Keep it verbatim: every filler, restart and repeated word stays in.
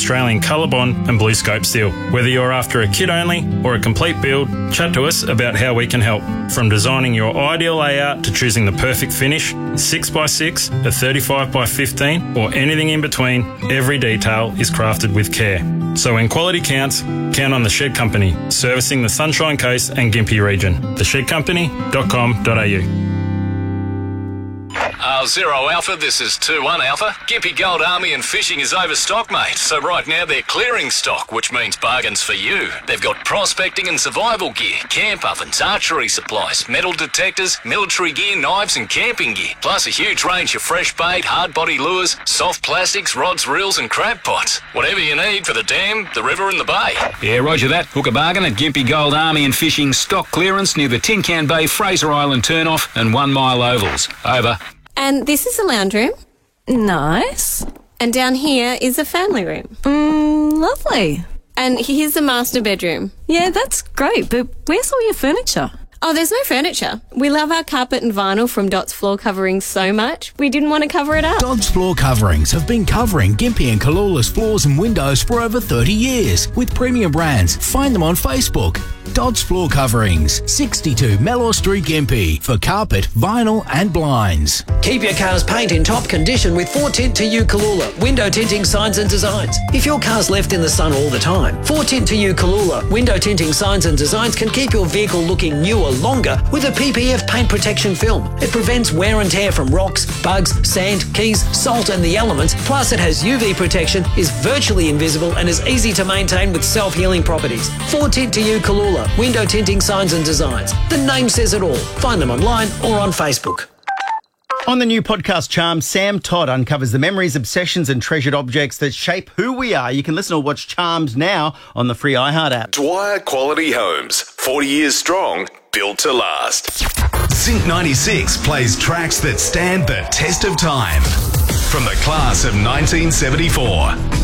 Australian Colorbond and BlueScope Steel. Whether you're after a kit only or a complete build, chat to us about how we can help. From designing your ideal layout to choosing the perfect finish, six by six, a thirty-five by fifteen or anything in between, every detail is crafted with care. So when quality counts, count on The Shed Company, servicing the Sunshine Coast and Gympie region. the shed company dot com dot a u. Uh, Zero Alpha, this is two one Alpha. Gympie Gold Army and Fishing is overstocked, mate. So right now they're clearing stock, which means bargains for you. They've got prospecting and survival gear, camp ovens, archery supplies, metal detectors, military gear, knives and camping gear. Plus a huge range of fresh bait, hard body lures, soft plastics, rods, reels and crab pots. Whatever you need for the dam, the river and the bay. Yeah, roger that. Hook a bargain at Gympie Gold Army and Fishing stock clearance near the Tin Can Bay, Fraser Island turnoff and One Mile Ovals. Over. And this is a lounge room. Nice. And down here is a family room. Mm, lovely. And here's the master bedroom. Yeah, that's great, but where's all your furniture? Oh, there's no furniture. We love our carpet and vinyl from Dot's Floor Coverings so much, we didn't want to cover it up. Dot's Floor Coverings have been covering Gympie and Kalula's floors and windows for over thirty years with premium brands. Find them on Facebook. Dot's Floor Coverings, sixty-two Mellor Street, Gympie, for carpet, vinyl and blinds. Keep your car's paint in top condition with four tint to you Kalula window tinting signs and designs. If your car's left in the sun all the time, four tint to you Kalula window tinting signs and designs can keep your vehicle looking newer longer with a P P F paint protection film. It prevents wear and tear from rocks, bugs, sand, keys, salt and the elements. Plus it has U V protection, is virtually invisible and is easy to maintain with self-healing properties. four tint to you Kalula window tinting signs and designs. The name says it all. Find them online or on Facebook. On the new podcast Charmed, Sam Todd uncovers the memories, obsessions and treasured objects that shape who we are. You can listen or watch Charmed now on the free iHeart app. Dwyer Quality Homes, forty years strong, built to last. Zinc ninety-six plays tracks that stand the test of time. From the class of nineteen seventy-four.